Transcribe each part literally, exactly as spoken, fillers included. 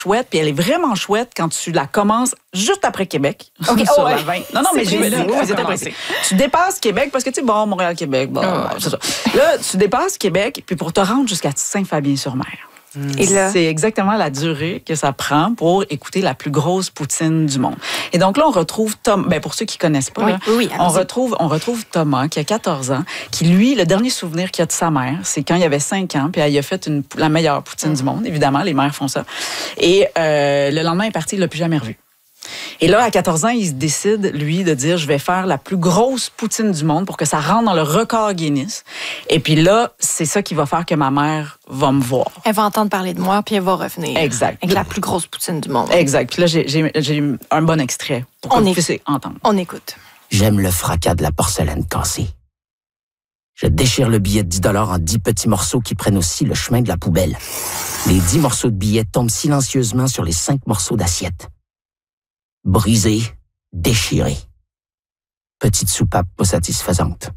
chouette, puis elle est vraiment chouette quand tu la commences juste après Québec. Okay. sur Oh, la ouais. vingt. Non, non, mais j'ai précis. oui, c'est précis. Tu dépasses Québec parce que tu sais, bon, Montréal-Québec, bon, Oh. c'est ça. Là, tu dépasses Québec, puis pour te rendre jusqu'à Saint-Fabien-sur-Mer. Et là? C'est exactement la durée que ça prend pour écouter la plus grosse poutine du monde. Et donc là, on retrouve Tom. Ben pour ceux qui connaissent pas, Oui, là, oui, oui, on allons-y. retrouve on retrouve Thomas qui a quatorze ans, qui lui, le dernier souvenir qu'il a de sa mère, c'est quand il avait cinq ans, puis elle a fait une, la meilleure poutine du monde. Évidemment, les mères font ça. Et euh, le lendemain, il est parti, il l'a plus jamais revu. Et là, à quatorze ans, il se décide, lui, de dire, je vais faire la plus grosse poutine du monde pour que ça rentre dans le record Guinness. Et puis là, c'est ça qui va faire que ma mère va me voir. Elle va entendre parler de moi, puis elle va revenir. Exact. Avec la plus grosse poutine du monde. Exact. Puis là, j'ai, j'ai, j'ai un bon extrait pour que On vous est- puissiez entendre. On écoute. J'aime le fracas de la porcelaine cassée. Je déchire le billet de dix dollars en dix petits morceaux qui prennent aussi le chemin de la poubelle. Les dix morceaux de billets tombent silencieusement sur les cinq morceaux d'assiette. Brisés, déchirés. Petite soupape pas satisfaisante.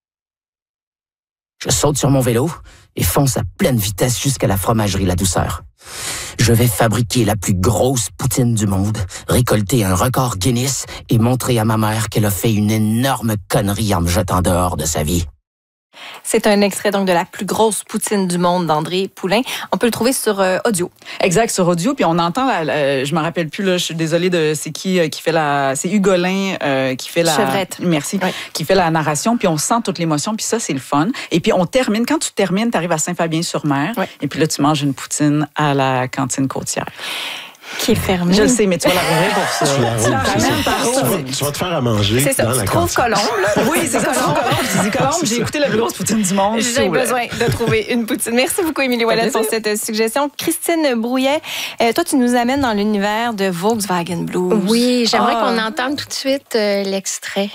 Je saute sur mon vélo et fonce à pleine vitesse jusqu'à la fromagerie La Douceur. Je vais fabriquer la plus grosse poutine du monde, récolter un record Guinness et montrer à ma mère qu'elle a fait une énorme connerie en me jetant dehors de sa vie. C'est un extrait donc de la plus grosse poutine du monde d'André Poulain. On peut le trouver sur euh, audio. Exact, sur audio. Puis on entend, la, la- je me rappelle plus, là, je suis désolée de c'est qui euh, qui fait la... C'est Hugolin euh, qui fait la... Chevrette. Merci. Ouais. Qui fait la narration. Puis on sent toute l'émotion. Puis ça, c'est le fun. Et puis on termine. Quand tu termines, tu arrives à Saint-Fabien-sur-Mer. Ouais. Et puis là, tu manges une poutine à la cantine côtière. Qui est fermé. Je le sais, mais tu vas la rouvrir pour ça. Tu la Tu la rouvres, c'est ramènes ça. par Tu ça. vas, tu vas te faire à manger C'est ça, dans tu la trouves cantine. Colombe, là. Oui, c'est ça. Tu trouves Colombe. Tu dis Colombe, j'ai écouté la plus grosse poutine du monde. s'il J'ai vous plaît. besoin de trouver une poutine. Merci beaucoup, Émilie Ouellet, pour plaisir. cette euh, suggestion. Christine Brouillet, euh, toi, tu nous amènes dans l'univers de Volkswagen Blues. Oui, j'aimerais Ah. qu'on entende tout de suite euh, l'extrait.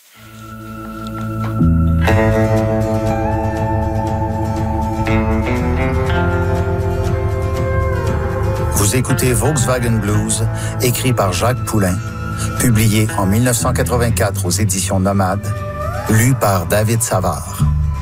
Vous écoutez Volkswagen Blues, écrit par Jacques Poulain, publié en mille neuf cent quatre-vingt-quatre aux éditions Nomade, lu par David Savard.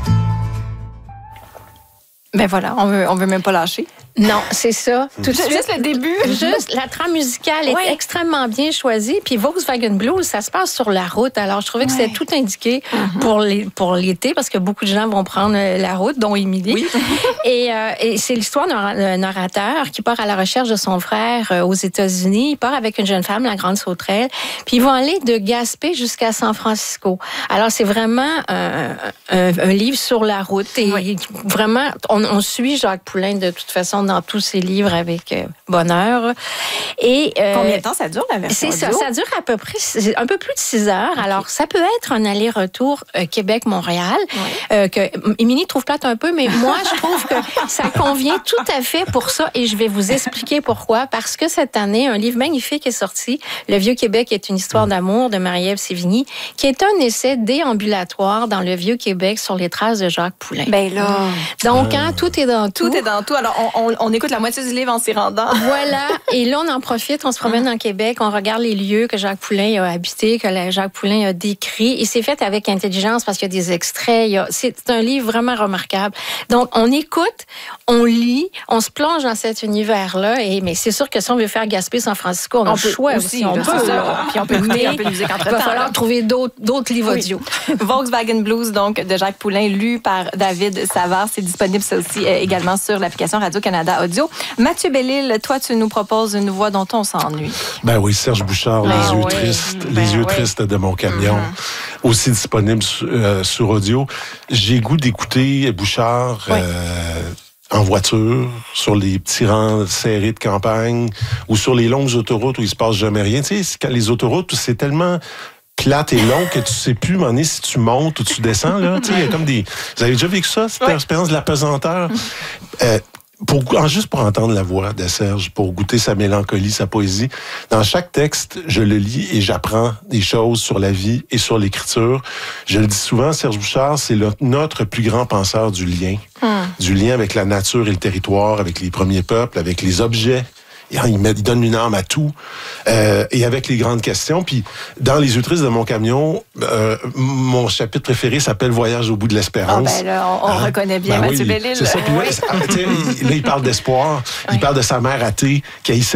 Ben voilà, on veut, on veut même pas lâcher. Non, c'est ça. Tout de Juste suite, le début. Juste, la trame musicale est Ouais. extrêmement bien choisie. Puis Volkswagen Blues, ça se passe sur la route. Alors, je trouvais que Ouais. c'était tout indiqué pour les, pour l'été, parce que beaucoup de gens vont prendre euh, la route, dont Émilie. Oui. Et, euh, et c'est l'histoire d'un d'un narrateur qui part à la recherche de son frère euh, aux États-Unis. Il part avec une jeune femme, la grande sauterelle. Puis ils vont aller de Gaspé jusqu'à San Francisco. Alors, c'est vraiment un, un, un livre sur la route. Et Oui. vraiment, on, on suit Jacques Poulain de toute façon dans tous ses livres avec euh, bonheur. Et, euh, Combien de temps ça dure, la version c'est ça, audio? ça dure à peu près six- un peu plus de six heures. Alors, ça peut être un aller-retour euh, Québec-Montréal, euh, que Émilie trouve plate un peu, mais moi, je trouve que ça convient tout à fait pour ça et je vais vous expliquer pourquoi. Parce que cette année, un livre magnifique est sorti, Le Vieux-Québec est une histoire d'amour de Marie-Ève Sévigny, qui est un essai déambulatoire dans le Vieux-Québec sur les traces de Jacques Poulain. Ben là, Donc, hein, tout est dans tout. tout est dans tout. Alors, on, on, on écoute la moitié du livre en s'y rendant. Voilà. Et là, on en profite, on se promène dans Québec, on regarde les lieux que Jacques Poulain a habités, que la- Jacques Poulain a décrits. Et c'est fait avec intelligence parce qu'il y a des extraits. il y a- C'est un livre vraiment remarquable. Donc, on écoute, on lit, on se plonge dans cet univers-là. Et, mais c'est sûr que si on veut faire Gaspé San Francisco, on a On le peut choix aussi, aussi. On là, peut, c'est ça. là. Puis on peut écouter un peu de musique Il entre-temps, va falloir là. trouver d'autres d'autres livres Oui. audio. Volkswagen Blues, donc, de Jacques Poulain, lu par David Savard. C'est disponible, ça aussi, euh, également sur l'application Radio-Canada Audio. Mathieu Bellil, toi, tu nous proposes une voix dont on s'ennuie. Ben oui, Serge Bouchard, Ben Les yeux oui. tristes, Ben Les yeux oui. tristes de mon camion, aussi disponible sur, euh, sur audio. J'ai goût d'écouter Bouchard Oui. euh, en voiture, sur les petits rangs serrés de campagne, ou sur les longues autoroutes où il se passe jamais rien. Tu sais, c'est quand les autoroutes, c'est tellement plate et long que tu sais plus, à un moment donné, si tu montes ou tu descends, là. Tu sais, il y a comme des... Vous avez déjà vécu ça, cette Ouais. expérience de la pesanteur? Euh, Pour, en- juste pour entendre la voix de Serge, pour goûter sa mélancolie, sa poésie, dans chaque texte, je le lis et j'apprends des choses sur la vie et sur l'écriture. Je le dis souvent, Serge Bouchard, c'est le- notre plus grand penseur du lien, du lien avec la nature et le territoire, avec les premiers peuples, avec les objets il, met, il donne une âme à tout. Euh, et avec les grandes questions. Puis, dans Les Autrices de mon camion, euh, mon chapitre préféré s'appelle Voyage au bout de l'espérance. Ah ben là, on, on hein? reconnaît bien ben Mathieu oui, Bellil. C'est ça. Puis là, oui. là, il parle d'espoir. Il parle de sa mère athée qui haïssait